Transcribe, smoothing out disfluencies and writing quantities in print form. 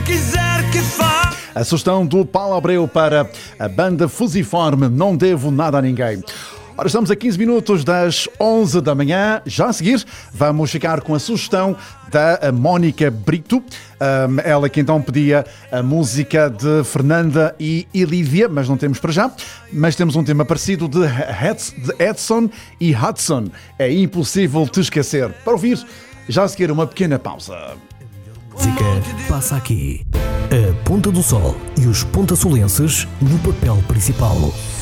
quiser que faça. A sugestão do Paulo Abreu para a banda Fusiforme, Não Devo Nada a Ninguém. Ora, estamos a 15 minutos das 11 da manhã. Já a seguir, vamos ficar com a sugestão da Mónica Brito. Ela que então pedia a música de Fernanda e Lídia, mas não temos para já. Mas temos um tema parecido de Edson e Hudson. É impossível te esquecer. Para ouvir, já a seguir uma pequena pausa. Música passa aqui. A Ponta do Sol e os pontasolenses no papel principal.